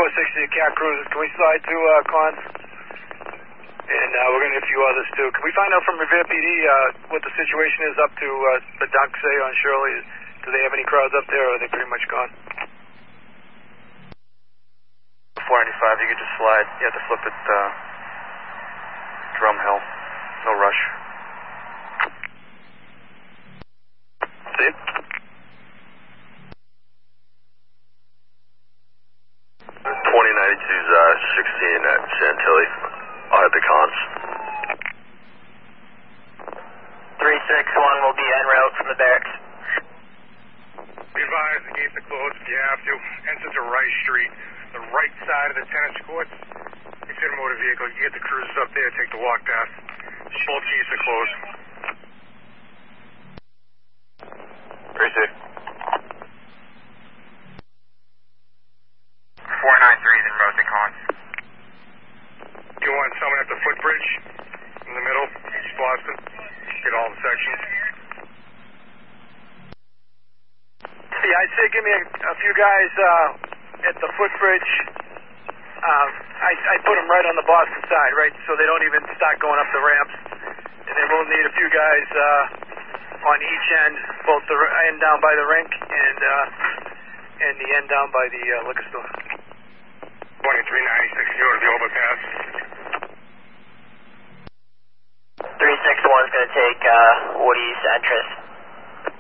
460 Cat Cruiser. Can we slide to Con? And we're going to hit a few others too. Can we find out from Revere PD what the situation is up to the Dunk say on Shirley? Do they have any crowds up there, or are they pretty much gone? 495, you could just slide. You have to flip it Drum Hill. No rush. See it? 2092's 16 at Chantilly. I'll hit the cons. 361 will be en route from the barracks. Be advised, the gates are closed if you have to. Enter to Rice Street, the right side of the tennis courts. If you're in a motor vehicle, you get the cruisers up there, take the walk past. Both gates are closed. Very safe. 493 is en route to cons. You want someone at the footbridge in the middle, East Boston? Get all the sections. Yeah, I'd say give me a few guys at the footbridge. I put them right on the Boston side, right, so they don't even start going up the ramps. And then we'll need a few guys on each end, both the end down by the rink and the end down by the liquor store. 2396, you to the overpass. 361 is going to take Woody's entrance.